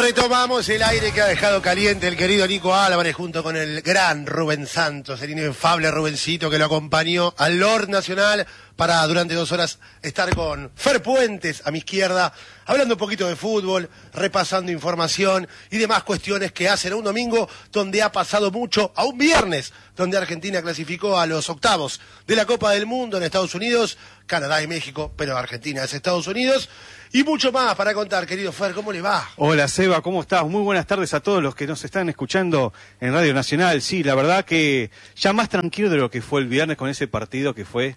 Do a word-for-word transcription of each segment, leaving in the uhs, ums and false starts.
Retomamos el aire que ha dejado caliente el querido Nico Álvarez junto con el gran Rubén Santos, el inefable Rubencito que lo acompañó al Lord Nacional para durante dos horas estar con Fer Puentes a mi izquierda, hablando un poquito de fútbol, repasando información y demás cuestiones que hacen a un domingo donde ha pasado mucho, a un viernes donde Argentina clasificó a los octavos de la Copa del Mundo en Estados Unidos, Canadá y México, pero Argentina es Estados Unidos. Y mucho más para contar, querido Fer, ¿cómo le va? Hola, Seba, ¿cómo estás? Muy buenas tardes a todos los que nos están escuchando en Radio Nacional. Sí, la verdad que ya más tranquilo de lo que fue el viernes con ese partido que fue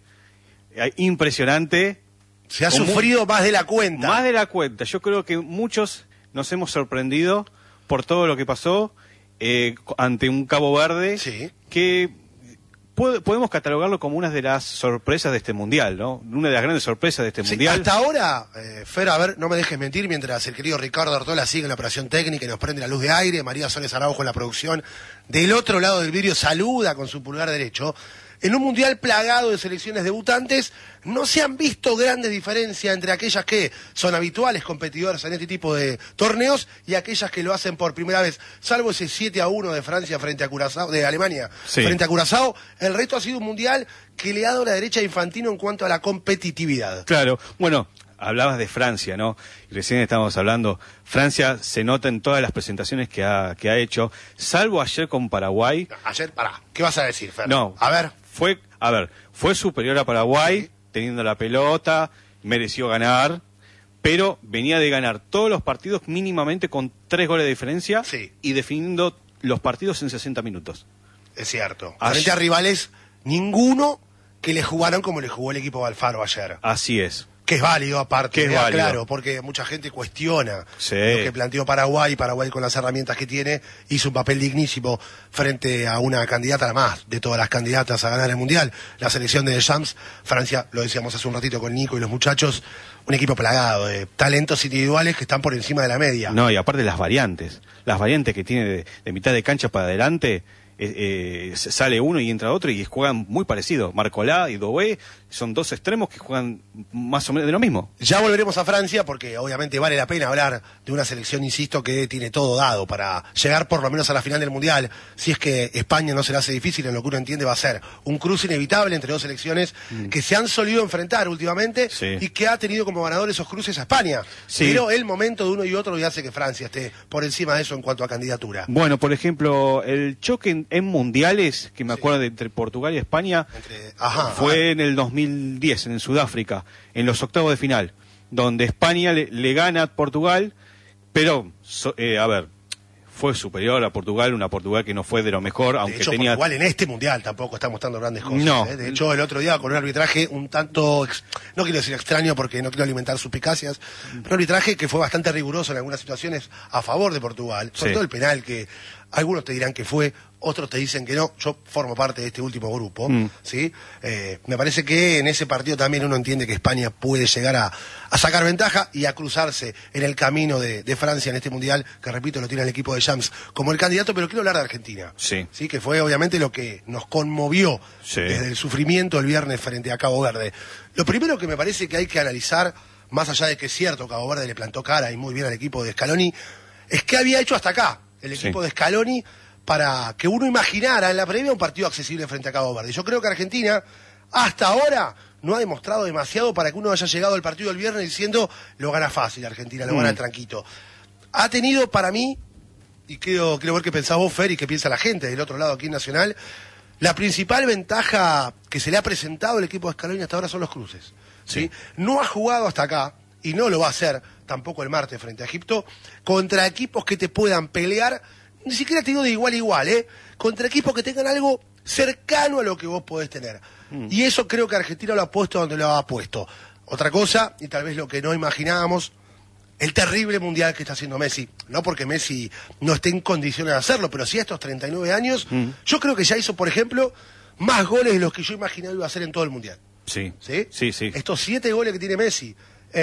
impresionante. Se ha sufrido más de la cuenta. Más de la cuenta. Yo creo que muchos nos hemos sorprendido por todo lo que pasó eh, ante un Cabo Verde, sí, que podemos catalogarlo como una de las sorpresas de este Mundial, ¿no? Una de las grandes sorpresas de este sí, Mundial. Hasta ahora, eh, Fer, a ver, no me dejes mentir, mientras el querido Ricardo Artola sigue en la operación técnica y nos prende la luz de aire, María Soles Araujo en la producción, del otro lado del vidrio saluda con su pulgar derecho. En un Mundial plagado de selecciones debutantes, no se han visto grandes diferencias entre aquellas que son habituales competidoras en este tipo de torneos y aquellas que lo hacen por primera vez. Salvo ese siete a uno de Francia frente a Curazao, de Alemania sí. frente a Curazao, el resto ha sido un Mundial que le ha dado la derecha a Infantino en cuanto a la competitividad. Claro, bueno, hablabas de Francia, ¿no? Y recién estábamos hablando, Francia se nota en todas las presentaciones que ha, que ha hecho, salvo ayer con Paraguay. Ayer, pará, ¿qué vas a decir, Fer? No, a ver. Fue, a ver, fue superior a Paraguay, sí, teniendo la pelota, mereció ganar, pero venía de ganar todos los partidos mínimamente con tres goles de diferencia, sí, y definiendo los partidos en sesenta minutos. Es cierto. Ayer, frente a rivales, ninguno que le jugaron como le jugó el equipo de Alfaro ayer. Así es. Que es válido, aparte, que es válido. Claro, porque mucha gente cuestiona sí. lo que planteó Paraguay. Paraguay, con las herramientas que tiene, hizo un papel dignísimo frente a una candidata, la más de todas las candidatas a ganar el Mundial, la selección de Deschamps. Francia, lo decíamos hace un ratito con Nico y los muchachos, un equipo plagado de talentos individuales que están por encima de la media. No, y aparte las variantes, las variantes que tiene de, de mitad de cancha para adelante. Eh, eh, sale uno y entra otro y juegan muy parecido. Marcolá y Doué son dos extremos que juegan más o menos de lo mismo. Ya volveremos a Francia porque obviamente vale la pena hablar de una selección, insisto, que tiene todo dado para llegar por lo menos a la final del Mundial. Si es que España no se le hace difícil, en lo que uno entiende va a ser un cruce inevitable entre dos selecciones mm. que se han solido enfrentar últimamente, sí, y que ha tenido como ganador esos cruces a España. Sí. Pero el momento de uno y otro y hace que Francia esté por encima de eso en cuanto a candidatura. Bueno, por ejemplo, el choque en, en mundiales, que me acuerdo sí. de entre Portugal y España, entre... Ajá, fue ajá. en el dos mil diez, en Sudáfrica, en los octavos de final, donde España le, le gana a Portugal, pero, so, eh, a ver, fue superior a Portugal, una Portugal que no fue de lo mejor, aunque de hecho, tenía... Portugal en este Mundial tampoco está mostrando grandes cosas. No. ¿eh? De hecho, el otro día con un arbitraje un tanto, no quiero decir extraño porque no quiero alimentar suspicacias, pero un arbitraje que fue bastante riguroso en algunas situaciones a favor de Portugal, sobre sí. todo el penal, que algunos te dirán que fue, otros te dicen que no. Yo formo parte de este último grupo, mm. ¿sí? Eh, me parece que en ese partido también uno entiende que España puede llegar a, a sacar ventaja y a cruzarse en el camino de, de Francia en este Mundial, que repito, lo tiene el equipo de Shams como el candidato, pero quiero hablar de Argentina. Sí. Sí, que fue obviamente lo que nos conmovió sí. desde el sufrimiento el viernes frente a Cabo Verde. Lo primero que me parece que hay que analizar, más allá de que es cierto, Cabo Verde le plantó cara y muy bien al equipo de Scaloni, es que había hecho hasta acá el equipo sí. de Scaloni para que uno imaginara en la previa un partido accesible frente a Cabo Verde. Yo creo que Argentina, hasta ahora, no ha demostrado demasiado para que uno haya llegado al partido del viernes diciendo lo gana fácil Argentina, lo mm. gana tranquilo. Ha tenido para mí, y quiero, quiero ver qué pensás vos, Fer, y qué piensa la gente del otro lado aquí en Nacional, la principal ventaja que se le ha presentado al equipo de Scaloni hasta ahora son los cruces. ¿sí? Sí. No ha jugado hasta acá, y no lo va a hacer tampoco el martes frente a Egipto, contra equipos que te puedan pelear, ni siquiera te digo de igual a igual, ¿eh? Contra equipos que tengan algo cercano a lo que vos podés tener. Mm. Y eso creo que Argentina lo ha puesto donde lo ha puesto. Otra cosa, y tal vez lo que no imaginábamos, el terrible Mundial que está haciendo Messi. No porque Messi no esté en condiciones de hacerlo, pero sí a estos treinta y nueve años, mm. yo creo que ya hizo, por ejemplo, más goles de los que yo imaginaba iba a hacer en todo el Mundial. Sí, sí, sí, sí. Estos siete goles que tiene Messi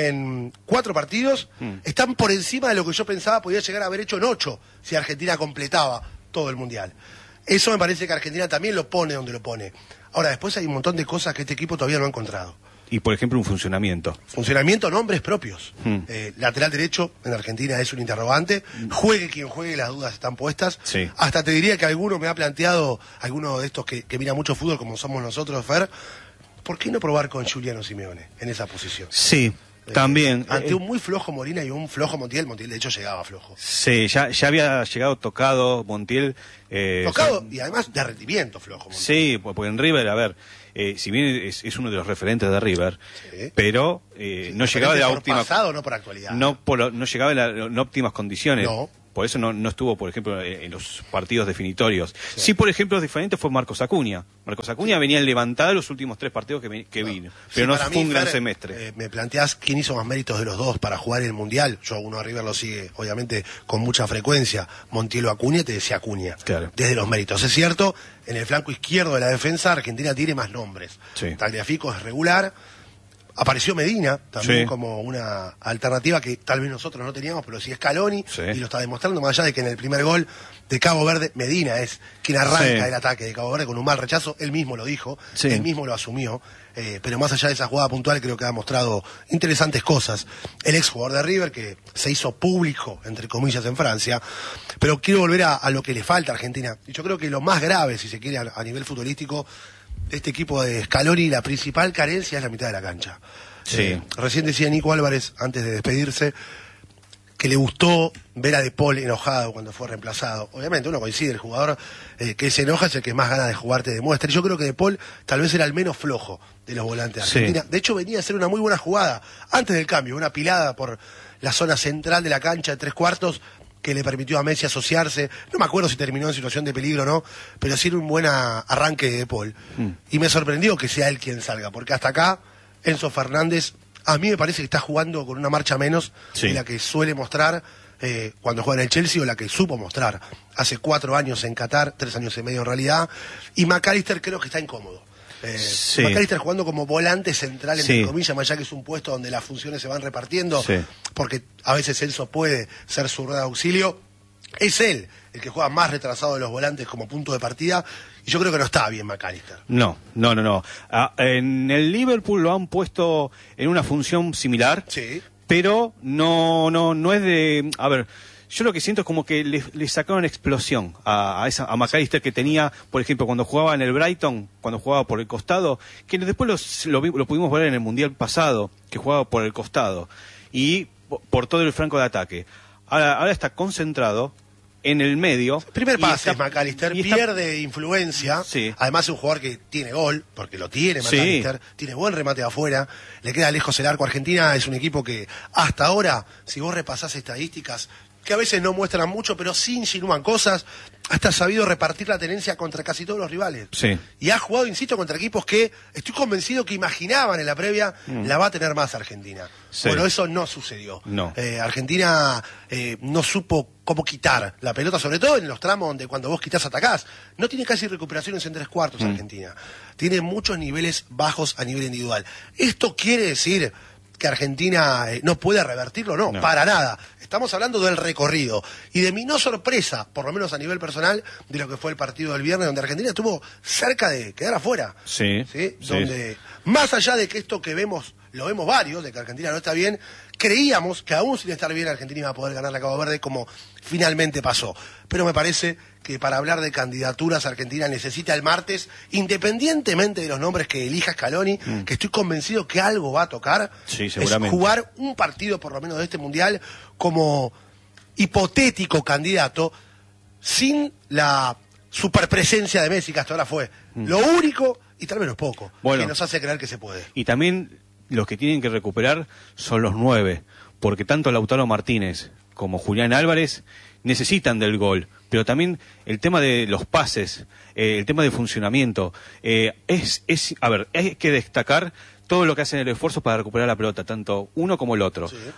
en cuatro partidos mm. están por encima de lo que yo pensaba podía llegar a haber hecho en ocho si Argentina completaba todo el Mundial. Eso me parece que Argentina también lo pone donde lo pone. Ahora, después hay un montón de cosas que este equipo todavía no ha encontrado. y por ejemplo un funcionamiento. Funcionamiento, nombres propios. Hmm. Eh, lateral derecho en Argentina es un interrogante. Juegue quien juegue, las dudas están puestas. Sí. Hasta te diría que alguno me ha planteado, alguno de estos que, que mira mucho fútbol como somos nosotros, Fer, ¿por qué no probar con Giuliano Simeone en esa posición? Sí, eh, también. Ante eh, un muy flojo Molina y un flojo Montiel, Montiel de hecho llegaba flojo. Sí, ya, ya había llegado tocado Montiel. Eh, Tocado ya, y además de rendimiento flojo Montiel. Sí, porque en River, a ver, eh, si bien es, es uno de los referentes de River, sí. pero eh, sí, no llegaba de la por óptima. Pasado, no por actualidad. No, por, no llegaba en, la, en óptimas condiciones. No. Por eso no, no estuvo, por ejemplo, en, en los partidos definitorios. Sí. Sí, por ejemplo, diferente fue Marcos Acuña. Marcos Acuña sí. venía levantada los últimos tres partidos que, que no. vino. Pero sí, no fue mí, un gran Fer, semestre. Eh, me planteás quién hizo más méritos de los dos para jugar en el Mundial. Yo, uno de River lo sigue, obviamente, con mucha frecuencia. Montiel o Acuña, te decía Acuña. Claro. Desde los méritos. Es cierto, en el flanco izquierdo de la defensa, Argentina tiene más nombres. Sí. Tagliafico es regular. Apareció Medina también sí. como una alternativa que tal vez nosotros no teníamos, pero sí Scaloni, sí. y lo está demostrando, más allá de que en el primer gol de Cabo Verde, Medina es quien arranca sí. el ataque de Cabo Verde con un mal rechazo, él mismo lo dijo, sí. él mismo lo asumió, eh, pero más allá de esa jugada puntual creo que ha mostrado interesantes cosas. El ex jugador de River, que se hizo público, entre comillas, en Francia, pero quiero volver a, a lo que le falta a Argentina, y yo creo que lo más grave, si se quiere, a, a nivel futbolístico, este equipo de Scaloni, la principal carencia es la mitad de la cancha. Sí. Eh, recién decía Nico Álvarez, antes de despedirse, que le gustó ver a De Paul enojado cuando fue reemplazado. Obviamente uno coincide, el jugador eh, que se enoja es el que más ganas de jugar te demuestra. Y yo creo que De Paul tal vez era el menos flojo de los volantes de Argentina. Sí. De hecho venía a ser una muy buena jugada antes del cambio, una pilada por la zona central de la cancha de tres cuartos, que le permitió a Messi asociarse. No me acuerdo si terminó en situación de peligro o no, pero sí era un buen arranque de De Paul. Mm. Y me sorprendió que sea él quien salga, porque hasta acá Enzo Fernández, a mí me parece que está jugando con una marcha menos sí. de la que suele mostrar eh, cuando juega en el Chelsea, o la que supo mostrar hace cuatro años en Qatar, tres años y medio en realidad. Y McAllister creo que está incómodo. Eh, sí. McAllister jugando como volante central, entre sí. comillas, más allá que es un puesto donde las funciones se van repartiendo, sí. porque a veces Enzo puede ser su rueda de auxilio. Es él el que juega más retrasado de los volantes como punto de partida, y yo creo que no está bien McAllister. No, no, no, no. Ah, en el Liverpool lo han puesto en una función similar, sí. pero no, no, no es de... A ver... Yo lo que siento es como que le, le sacaron explosión a, a, esa, a McAllister, que tenía, por ejemplo, cuando jugaba en el Brighton, cuando jugaba por el costado, que después los, lo, lo pudimos ver en el Mundial pasado, que jugaba por el costado, y por todo el flanco de ataque. Ahora, ahora está concentrado en el medio. Primer pase, McAllister pierde está... influencia. Sí. Además es un jugador que tiene gol, porque lo tiene McAllister, sí. tiene buen remate de afuera, le queda lejos el arco. Argentina es un equipo que hasta ahora, si vos repasás estadísticas, que a veces no muestran mucho, pero sí insinúan cosas, hasta ha sabido repartir la tenencia contra casi todos los rivales. Sí. Y ha jugado, insisto, contra equipos que estoy convencido que imaginaban en la previa, mm. la va a tener más Argentina. Sí. Bueno, eso no sucedió. No. Eh, Argentina eh, no supo cómo quitar la pelota, sobre todo en los tramos donde cuando vos quitás atacás. No tiene casi recuperaciones en tres cuartos mm. Argentina. Tiene muchos niveles bajos a nivel individual. Esto quiere decir que Argentina eh, no puede revertirlo, no, no, para nada. Estamos hablando del recorrido y de mi no sorpresa, por lo menos a nivel personal, de lo que fue el partido del viernes, donde Argentina estuvo cerca de quedar afuera. Sí. ¿sí? sí. Donde, más allá de que esto que vemos, lo vemos varios, de que Argentina no está bien, creíamos que aún sin estar bien Argentina iba a poder ganar la Cabo Verde, como finalmente pasó. Pero me parece que para hablar de candidaturas, Argentina necesita el martes, independientemente de los nombres que elija Scaloni, mm. que estoy convencido que algo va a tocar, sí, seguramente. Es jugar un partido por lo menos de este Mundial como hipotético candidato, sin la superpresencia de Messi, que hasta ahora fue mm. lo único, y tal vez no es poco, bueno, que nos hace creer que se puede. Y también los que tienen que recuperar son los nueve, porque tanto Lautaro Martínez como Julián Álvarez necesitan del gol, pero también el tema de los pases, eh, el tema de funcionamiento, eh, es, es, a ver, hay que destacar todo lo que hacen el esfuerzo para recuperar la pelota, tanto uno como el otro. Sí.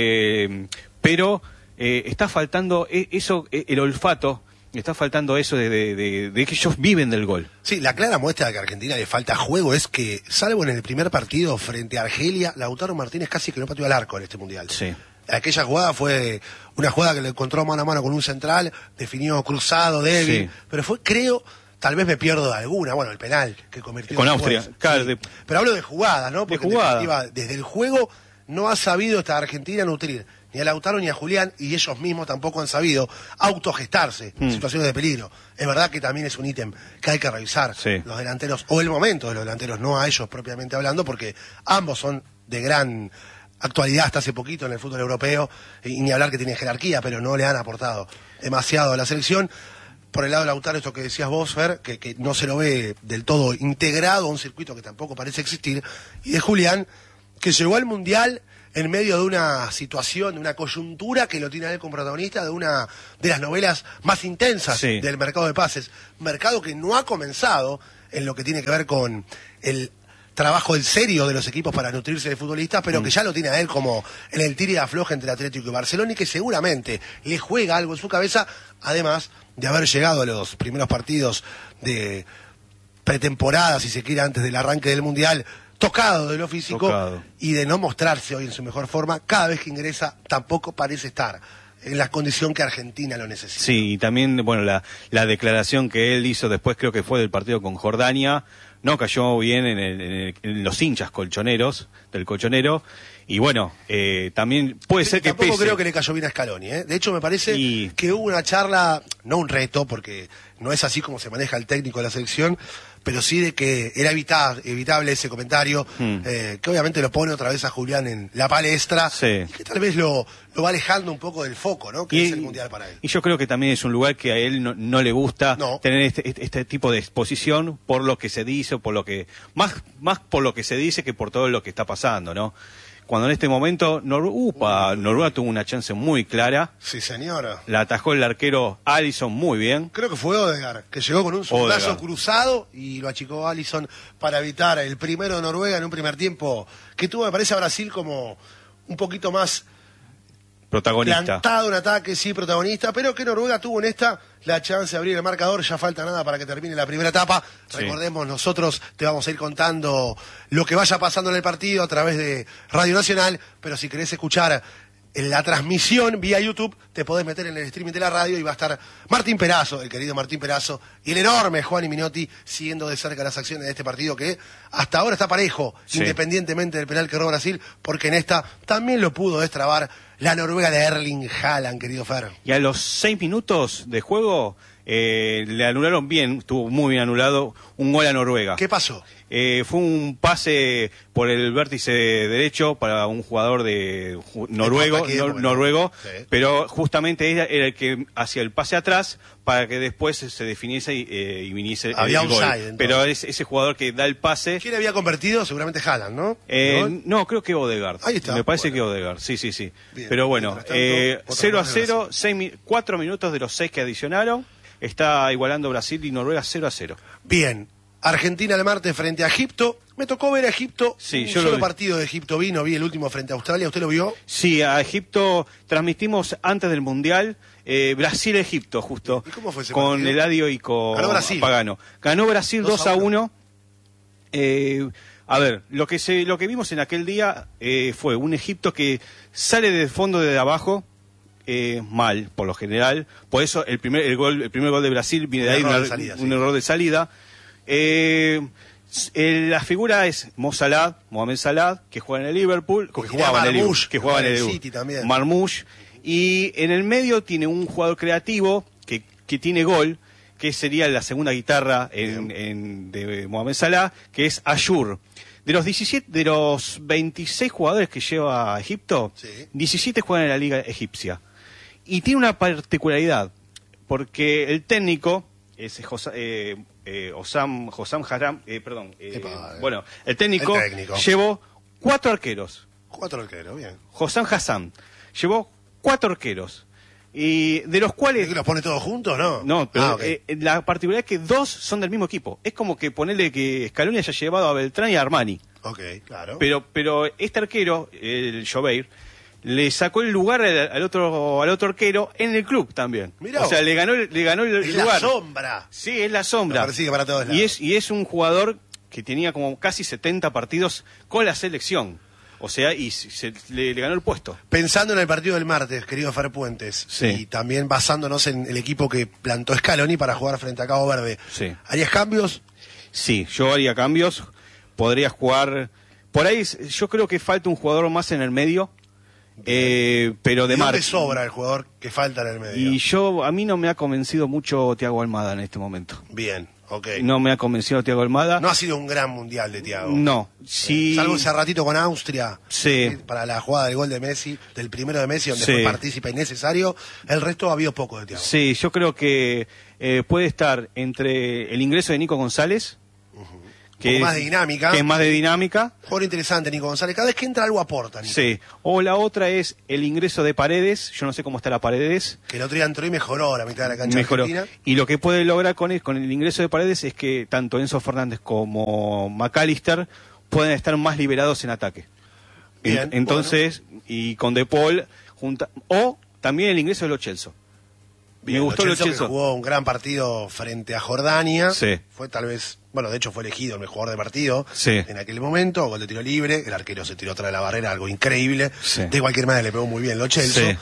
Eh, pero eh, está faltando eso, el olfato, está faltando eso de, de, de, de que ellos viven del gol. Sí, la clara muestra de que a Argentina le falta juego es que, salvo en el primer partido frente a Argelia, Lautaro Martínez casi que no pateó al arco en este Mundial. Sí. Aquella jugada fue una jugada que le encontró mano a mano con un central, definió cruzado, débil, sí. pero fue, creo, tal vez me pierdo de alguna, bueno, el penal que convirtió con después, Austria, claro, sí. de, Pero hablo de jugadas, ¿no? Porque de jugada. en definitiva, desde el juego no ha sabido esta Argentina nutrir ni a Lautaro ni a Julián, y ellos mismos tampoco han sabido autogestarse en Mm. situaciones de peligro. Es verdad que también es un ítem que hay que revisar, Sí. los delanteros, o el momento de los delanteros, no a ellos propiamente hablando, porque ambos son de gran actualidad hasta hace poquito en el fútbol europeo, y ni hablar que tienen jerarquía, pero no le han aportado demasiado a la selección. Por el lado de Lautaro, esto que decías vos, Fer, que, que no se lo ve del todo integrado a un circuito que tampoco parece existir, y de Julián, que llegó al Mundial en medio de una situación, de una coyuntura que lo tiene a él como protagonista de una de las novelas más intensas Sí. del mercado de pases. Mercado que no ha comenzado en lo que tiene que ver con el trabajo en serio de los equipos para nutrirse de futbolistas, pero Mm. que ya lo tiene a él como en el tira y afloja entre Atlético y Barcelona, y que seguramente le juega algo en su cabeza, además de haber llegado a los primeros partidos de pretemporada, si se quiere, antes del arranque del Mundial, tocado de lo físico, Tocado. y de no mostrarse hoy en su mejor forma. Cada vez que ingresa tampoco parece estar en la condición que Argentina lo necesita. Sí, y también, bueno, la, la declaración que él hizo después, creo que fue del partido con Jordania, no cayó bien en, el- en el- en los hinchas colchoneros, del colchonero, y bueno, eh, también puede ser que Tampoco pese. creo que le cayó bien a Scaloni, ¿eh? De hecho, me parece Y- que hubo una charla, no un reto, porque no es así como se maneja el técnico de la selección, pero sí de que era evita- evitable ese comentario, Hmm. eh, que obviamente lo pone otra vez a Julián en la palestra, Sí. y que tal vez lo, lo va alejando un poco del foco, ¿no? Que Y, es el Mundial para él. y yo creo que también es un lugar que a él no, no le gusta No. tener este, este, este tipo de exposición por lo que se dice, por lo que más más por lo que se dice que por todo lo que está pasando, ¿no? Cuando en este momento Nor- upa, Noruega tuvo una chance muy clara, Sí, señora. la atajó el arquero Alisson muy bien. Creo que fue Odegaard, que llegó con un zurdazo Odegaard. cruzado y lo achicó Alisson para evitar el primero de Noruega en un primer tiempo que tuvo, me parece, a Brasil como un poquito más Protagonista. plantado en ataque, sí, protagonista, pero que Noruega tuvo en esta la chance de abrir el marcador. Ya falta nada para que termine la primera etapa. Sí. Recordemos, nosotros te vamos a ir contando lo que vaya pasando en el partido a través de Radio Nacional, pero si querés escuchar en la transmisión vía YouTube, te podés meter en el streaming de la radio y va a estar Martín Perazo, el querido Martín Perazo, y el enorme Juan Minotti siguiendo de cerca las acciones de este partido que hasta ahora está parejo, Sí. independientemente del penal que roba Brasil, porque en esta también lo pudo destrabar la Noruega de Erling Haaland, querido Fer. Y a los seis minutos de juego eh, le anularon bien, estuvo muy bien anulado, un gol a Noruega. ¿Qué pasó? Eh, fue un pase por el vértice derecho para un jugador de ju- noruego, importa quién, nor- porque no- noruego, Sí. pero justamente era, era el que hacía el pase atrás para que después se definiese y, eh, y viniese Había el gol. offside, entonces. Pero es ese jugador que da el pase. ¿Quién había convertido? Seguramente Haaland, ¿no? Eh, ¿El gol? no, creo que Odegaard. Ahí está, Me parece bueno. que Odegaard, sí, sí, sí. Bien, Pero bueno, mientras tanto, eh, otra cero a más de cero, seis mi- cuatro minutos de los seis que adicionaron. Está igualando Brasil y Noruega cero a cero. Bien. Argentina el martes frente a Egipto. Me tocó ver a Egipto. Sí, un yo lo solo vi. partido de Egipto vi, no vi el último frente a Australia. ¿Usted lo vio? Sí, a Egipto transmitimos antes del Mundial, eh, Brasil-Egipto, justo. ¿Y cómo fue ese con partido? Eladio y con Ganó Brasil. Pagano. Ganó Brasil dos dos a uno. Eh, a ver, lo que se, lo que vimos en aquel día eh, fue un Egipto que sale del fondo de abajo, eh, mal, por lo general. Por eso el primer, el gol, el primer gol de Brasil viene Un de ahí, error una- de salida, un sí. error de salida. Eh, s- eh, la figura es Mo Salah, Mohamed Salah, que juega en el Liverpool, que Porque jugaba en el tenía Liverpool, Marmoush, que jugaba en el el Liverpool. City también. Marmoush. Y en el medio tiene un jugador creativo que, que tiene gol, que sería la segunda guitarra en, en- de Mohamed Salah, que es Ayur. De los diecisiete, de los veintiséis jugadores que lleva Egipto, Sí. diecisiete juegan en la liga egipcia. Y tiene una particularidad, porque el técnico es Jos- eh, eh, Osam, Hosam Haram, eh, perdón, eh, Epa, eh. bueno, el técnico, El técnico. llevó cuatro arqueros. Cuatro arqueros, bien. Hosam Hassan llevó cuatro arqueros. Y de los cuales... ¿Es que los pone todos juntos, no? No, pero Ah, ok. eh, la particularidad es que dos son del mismo equipo. Es como que ponerle que Scaloni haya llevado a Beltrán y a Armani. ok, claro. Pero, pero este arquero, el Jobeir, le sacó el lugar al, al otro al otro arquero en el club también. Mirá o sea, vos. le ganó, le ganó el, es el la lugar. sombra. Sí, es la sombra. Lo persigue para todos lados. Y es, y es un jugador que tenía como casi setenta partidos con la selección. O sea, y se, le, le ganó el puesto. Pensando en el partido del martes, querido Fer Puentes, sí. y también basándonos en el equipo que plantó Scaloni para jugar frente a Cabo Verde, sí. ¿harías cambios? Sí, yo haría cambios. Podrías jugar... Por ahí yo creo que falta un jugador más en el medio. Eh, pero de ¿Dónde mar... sobra el jugador que falta en el medio? Y yo, a mí no me ha convencido mucho Thiago Almada en este momento. Bien, ok. No me ha convencido Thiago Almada. No ha sido un gran mundial de Thiago. No, sí. Eh, salvo ese ratito con Austria. Sí. ¿sí? Para la jugada del gol de Messi, del primero de Messi, donde sí. fue partícipe innecesario. El resto ha habido poco de Thiago. Sí, yo creo que eh, puede estar entre el ingreso de Nico González. Uh-huh. Que es, más de dinámica. Que es más de dinámica. Jugador interesante, Nico González. Cada vez que entra algo aporta, Nico. Sí. O la otra es el ingreso de Paredes. Yo no sé cómo está la Paredes. Que el otro día entró y mejoró la mitad de la cancha mejoró. argentina. Y lo que puede lograr con el, con el ingreso de Paredes es que tanto Enzo Fernández como McAllister pueden estar más liberados en ataque. Bien, Entonces, bueno. y con De Paul, junta, o también el ingreso de Lo Celso. Bien, me gustó Lo Lo Celso, Celso. que jugó un gran partido frente a Jordania. Sí. Fue tal vez, bueno, de hecho fue elegido el mejor jugador de partido sí. en aquel momento. Gol de tiro libre. El arquero se tiró tras la barrera, algo increíble. Sí. De cualquier manera le pegó muy bien Lo Celso. Sí.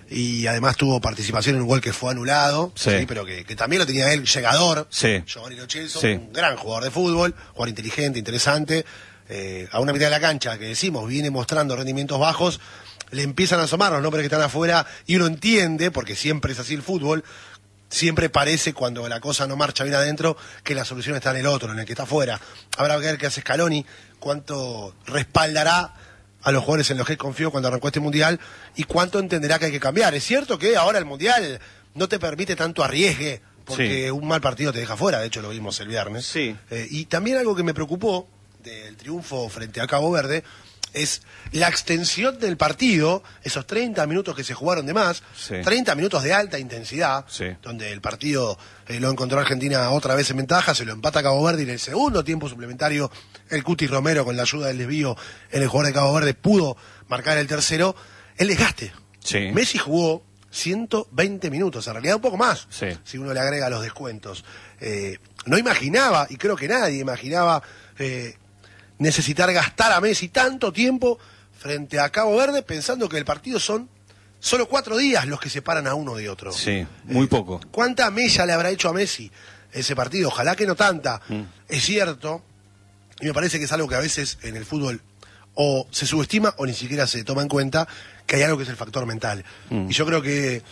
Y además tuvo participación en un gol que fue anulado, sí. ¿sí? Pero que, que también lo tenía él, llegador. Sí. Giovanni Lo Celso, sí. un gran jugador de fútbol, jugador inteligente, interesante. Eh, a una mitad de la cancha, que decimos, viene mostrando rendimientos bajos, le empiezan a asomar los nombres que están afuera y uno entiende, porque siempre es así el fútbol, siempre parece cuando la cosa no marcha bien adentro que la solución está en el otro, en el que está afuera. Habrá que ver qué hace Scaloni, cuánto respaldará a los jugadores en los que confió cuando arrancó este mundial y cuánto entenderá que hay que cambiar. Es cierto que ahora el mundial no te permite tanto arriesgue, porque sí. un mal partido te deja fuera, de hecho lo vimos el viernes. Sí. Eh, y también algo que me preocupó del triunfo frente a Cabo Verde es la extensión del partido, esos treinta minutos que se jugaron de más, sí. treinta minutos de alta intensidad, sí. donde el partido eh, lo encontró Argentina otra vez en ventaja, se lo empata Cabo Verde y en el segundo tiempo suplementario el Cuti Romero, con la ayuda del desvío en el jugador de Cabo Verde, pudo marcar el tercero. El desgaste. Sí. Messi jugó ciento veinte minutos, en realidad un poco más, sí. si uno le agrega los descuentos. Eh, no imaginaba, y creo que nadie imaginaba, eh, necesitar gastar a Messi tanto tiempo frente a Cabo Verde, pensando que el partido son solo cuatro días los que separan a uno de otro. Sí, muy eh, poco. ¿Cuánta mella le habrá hecho a Messi ese partido? Ojalá que no tanta. Mm. Es cierto, y me parece que es algo que a veces en el fútbol o se subestima o ni siquiera se toma en cuenta, que hay algo que es el factor mental. Mm. Y yo creo que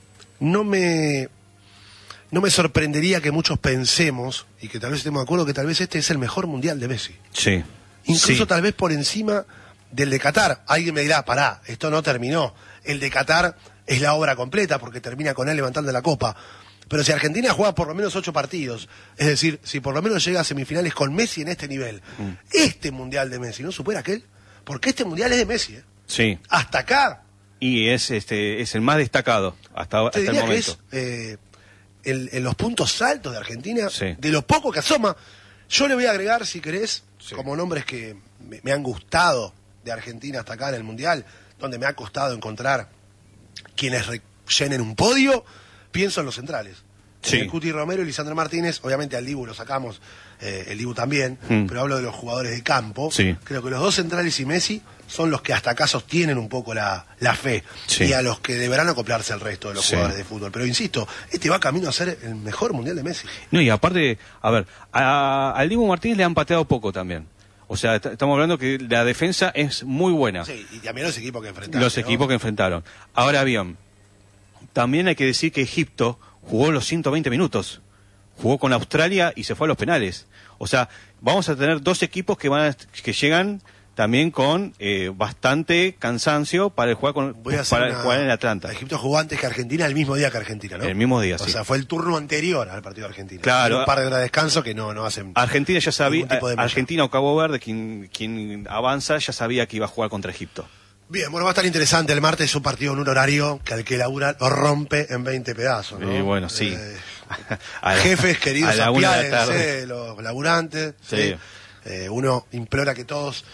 no me... No me sorprendería que muchos pensemos, y que tal vez estemos de acuerdo, que tal vez este es el mejor mundial de Messi. Sí. Incluso sí. tal vez por encima del de Qatar. Alguien me dirá, pará, esto no terminó. El de Qatar es la obra completa porque termina con él levantando la copa. Pero si Argentina juega por lo menos ocho partidos, es decir, si por lo menos llega a semifinales con Messi en este nivel, mm. este mundial de Messi no supera aquel, porque este mundial es de Messi. ¿eh? Sí. Hasta acá. Y es este es el más destacado hasta, hasta el momento. Que es, eh, el, en los puntos altos de Argentina, sí. de lo poco que asoma. Yo le voy a agregar, si querés, sí. como nombres que me, me han gustado de Argentina hasta acá en el Mundial, donde me ha costado encontrar quienes rellenen un podio, pienso en los centrales. Sí. El Cuti Romero y Lisandro Martínez, obviamente al Dibu lo sacamos, eh, el Dibu también, mm. pero hablo de los jugadores de campo. Sí. Creo que los dos centrales y Messi son los que hasta acá sostienen un poco la, la fe, sí. y a los que deberán acoplarse el resto de los sí. jugadores de fútbol. Pero insisto, este va camino a ser el mejor mundial de Messi. No, y aparte, a ver, a, al Dibu Martínez le han pateado poco también. O sea, estamos hablando que la defensa es muy buena. Sí, y también los equipos que enfrentaron. Los ¿no? equipos que enfrentaron. Ahora bien, también hay que decir que Egipto jugó los ciento veinte minutos. Jugó con Australia y se fue a los penales. O sea, vamos a tener dos equipos que van a, que llegan también con eh, bastante cansancio para el jugar con Voy a para una... jugar en Atlanta. Egipto jugó antes que Argentina el mismo día que Argentina, ¿no? El mismo día, o sí. O sea, fue el turno anterior al partido de Argentina. Claro. Un par de horas de descanso que no, no hacen. Argentina ya sabía, tipo de Argentina o Cabo Verde, quien, quien avanza, ya sabía que iba a jugar contra Egipto. Bien, bueno, va a estar interesante. El martes es un partido en un horario que al que labura lo rompe en veinte pedazos, ¿no? Y bueno, sí. Eh, a la, jefes queridos, a apiádense, los laburantes. Sí. ¿sí? Eh, uno implora que todos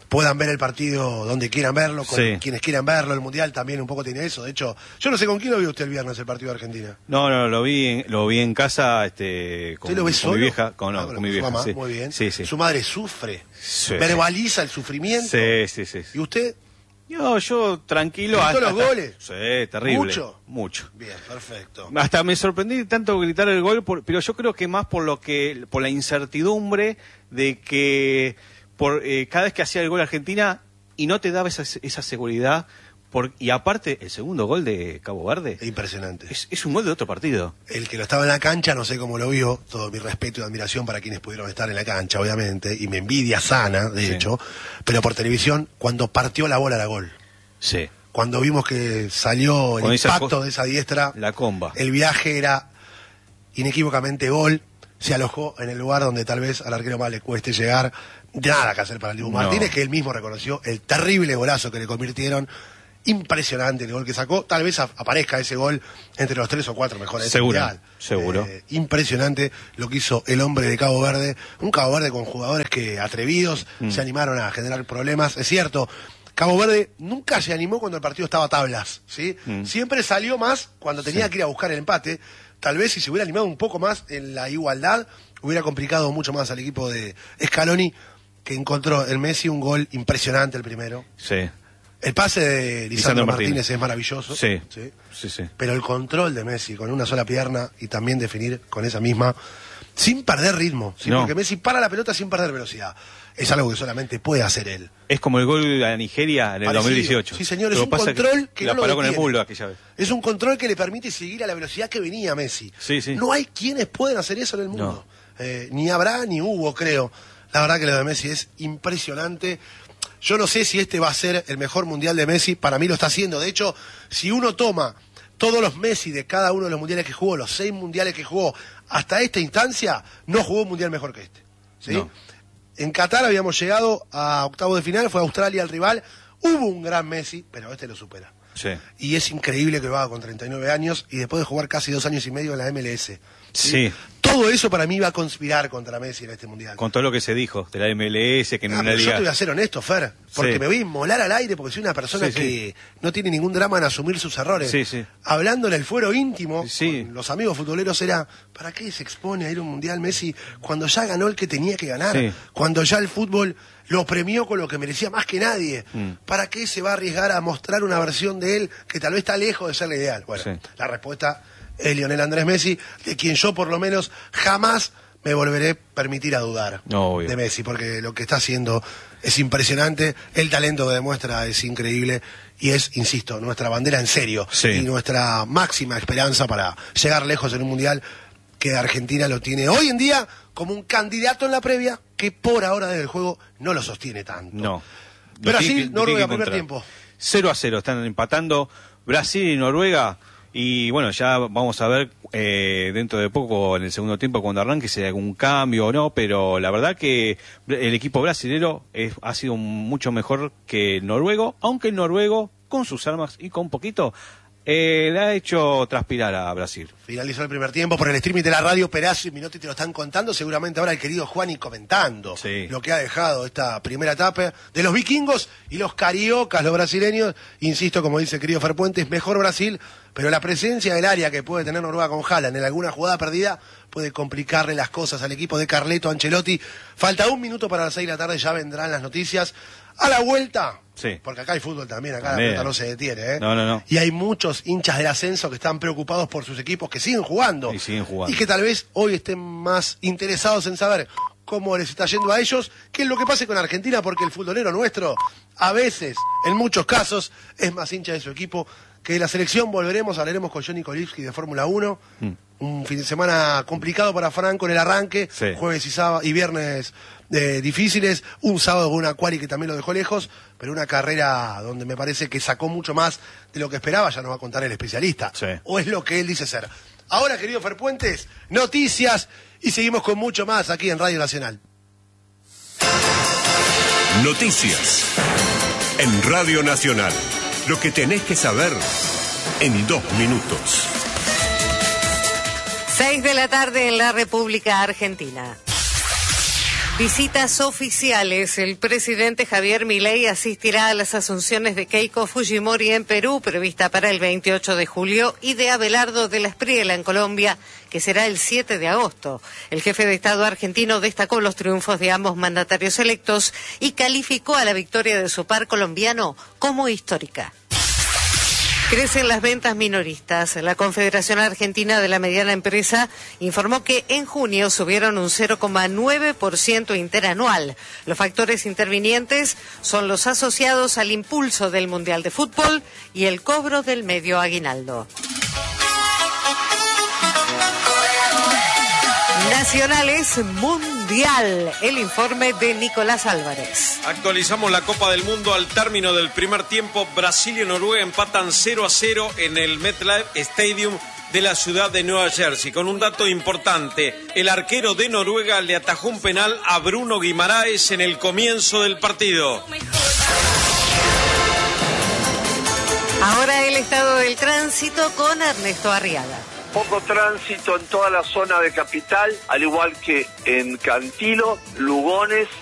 puedan ver el partido donde quieran verlo, con Sí. quienes quieran verlo. El Mundial también un poco tiene eso. De hecho, yo no sé con quién lo vio usted el viernes el partido de Argentina. No, no, lo vi en, lo vi en casa este, con, ¿Usted lo ve con solo? mi vieja. Con, no, Ah, bueno, con mi su vieja, mamá, sí. muy bien. Sí, sí. Su madre sufre, Sí. verbaliza el sufrimiento. Sí, sí, sí. ¿Y usted? Yo, yo tranquilo. ¿Gritó hasta- los hasta- goles? Sí, terrible. ¿Mucho? Mucho. Bien, perfecto. Hasta me sorprendí tanto gritar el gol, por- pero yo creo que más por lo que, por la incertidumbre de que por eh, cada vez que hacía el gol Argentina y no te daba esa, esa seguridad, por, y aparte el segundo gol de Cabo Verde Impresionante. es, es un gol de otro partido. El que lo estaba en la cancha, no sé cómo lo vio, todo mi respeto y admiración para quienes pudieron estar en la cancha, obviamente, y mi envidia sana, de Sí. hecho, pero por televisión, cuando partió la bola era gol. Sí. Cuando vimos que salió el Con esa impacto co- de esa diestra, La comba. el viaje era inequívocamente gol, se alojó en el lugar donde tal vez al arquero más le cueste llegar, nada que hacer para el Dibu No. Martínez, que él mismo reconoció el terrible golazo que le convirtieron. Impresionante el gol que sacó. Tal vez a- aparezca ese gol entre los tres o cuatro mejores del Seguro, mundial. seguro. Eh, impresionante lo que hizo el hombre de Cabo Verde. Un Cabo Verde con jugadores que atrevidos Mm. se animaron a generar problemas. Es cierto, Cabo Verde nunca se animó cuando el partido estaba a tablas, ¿sí? Mm. Siempre salió más cuando tenía Sí. que ir a buscar el empate. Tal vez si se hubiera animado un poco más en la igualdad, hubiera complicado mucho más al equipo de Scaloni, que encontró en Messi un gol impresionante el primero. Sí. El pase de Lisandro, Lisandro Martínez. Martínez es maravilloso. Sí. ¿sí? Sí, sí. Pero el control de Messi con una sola pierna y también definir con esa misma, sin perder ritmo. ¿sí? No. Porque Messi para la pelota sin perder velocidad. Es algo que solamente puede hacer él. Es como el gol a Nigeria en el Parecido. dos mil dieciocho. Sí, señor, es Lo un que pasa control que la no lo paró con el detiene. mulo aquella vez. Es un control que le permite seguir a la velocidad que venía Messi. Sí, sí. No hay quienes pueden hacer eso en el mundo. Eh, ni habrá ni hubo, creo. La verdad que lo de Messi es impresionante. Yo no sé si este va a ser el mejor mundial de Messi. Para mí lo está haciendo. De hecho, si uno toma todos los Messi de cada uno de los mundiales que jugó, los seis mundiales que jugó, hasta esta instancia, no jugó un mundial mejor que este. ¿sí? No. En Qatar habíamos llegado a octavos de final, fue Australia el rival. Hubo un gran Messi, pero este lo supera. Sí. Y es increíble que lo haga con treinta y nueve años y después de jugar casi dos años y medio en la M L S. Sí. Todo eso para mí va a conspirar contra Messi en este mundial. Con todo lo que se dijo de la M L S, que en Ah, una pero yo liga... te voy a ser honesto, Fer, porque Sí. me voy a inmolar al aire porque soy una persona Sí, sí. que no tiene ningún drama en asumir sus errores. Sí, sí. Hablando en el fuero íntimo, Sí. con los amigos futboleros era, ¿para qué se expone a ir a un mundial Messi cuando ya ganó el que tenía que ganar? Sí. Cuando ya el fútbol lo premió con lo que merecía más que nadie. Mm. ¿Para qué se va a arriesgar a mostrar una versión de él que tal vez está lejos de ser la ideal? Bueno, Sí. la respuesta es Lionel Andrés Messi, de quien yo por lo menos jamás me volveré a permitir a dudar No, obvio. de Messi, porque lo que está haciendo es impresionante, el talento que demuestra es increíble y es, insisto, nuestra bandera en serio Sí. y nuestra máxima esperanza para llegar lejos en un mundial que Argentina lo tiene hoy en día como un candidato en la previa que por ahora desde el juego no lo sostiene tanto. No. Brasil, Lo tiene que- lo tiene Noruega, que primer encontrar. tiempo. cero a cero están empatando Brasil y Noruega. Y bueno, ya vamos a ver eh, dentro de poco, en el segundo tiempo, cuando arranque, si hay algún cambio o no. Pero la verdad que el equipo brasilero es, ha sido mucho mejor que el noruego, aunque el noruego, con sus armas y con poquito, eh, le ha hecho transpirar a Brasil. Finalizó el primer tiempo por el streaming de la radio. Perazzo y Minotti te lo están contando. Seguramente ahora el querido Juani comentando Sí. lo que ha dejado esta primera etapa de los vikingos y los cariocas, los brasileños. Insisto, como dice el querido Fer Puentes, mejor Brasil, pero la presencia del área que puede tener Noruega con Haaland en alguna jugada perdida puede complicarle las cosas al equipo de Carleto Ancelotti. Falta un minuto para las seis de la tarde, ya vendrán las noticias. A la vuelta, Sí. porque acá hay fútbol también, acá También. la pelota no se detiene, ¿eh? No, no, no. Y hay muchos hinchas del ascenso que están preocupados por sus equipos, que siguen jugando. Y siguen jugando. Y que tal vez hoy estén más interesados en saber cómo les está yendo a ellos, qué es lo que pase con Argentina, porque el futbolero nuestro, a veces, en muchos casos, es más hincha de su equipo que de la selección. Volveremos, hablaremos con Johnny Kolivsky de Fórmula uno. Mm. Un fin de semana complicado para Franco en el arranque, Sí. jueves y sábado y viernes eh, difíciles, un sábado con una quali que también lo dejó lejos, pero una carrera donde me parece que sacó mucho más de lo que esperaba, ya nos va a contar el especialista, Sí. o es lo que él dice ser. Ahora, querido Fer Puentes, noticias y seguimos con mucho más aquí en Radio Nacional. Noticias en Radio Nacional. Lo que tenés que saber en dos minutos. Seis de la tarde en la República Argentina. Visitas oficiales. El presidente Javier Milei asistirá a las asunciones de Keiko Fujimori en Perú, prevista para el veintiocho de julio, y de Abelardo de la Espriella en Colombia, que será el siete de agosto. El jefe de Estado argentino destacó los triunfos de ambos mandatarios electos y calificó a la victoria de su par colombiano como histórica. Crecen las ventas minoristas. La Confederación Argentina de la Mediana Empresa informó que en junio subieron un cero coma nueve por ciento interanual. Los factores intervinientes son los asociados al impulso del Mundial de Fútbol y el cobro del medio aguinaldo. Nacionales Mundial, el informe de Nicolás Álvarez. Actualizamos la Copa del Mundo. Al término del primer tiempo, Brasil y Noruega empatan cero a cero en el MetLife Stadium de la ciudad de Nueva Jersey. Con un dato importante, el arquero de Noruega le atajó un penal a Bruno Guimaraes en el comienzo del partido. Ahora el estado del tránsito con Ernesto Arriaga. Poco tránsito en toda la zona de Capital, al igual que en Cantilo, Lugones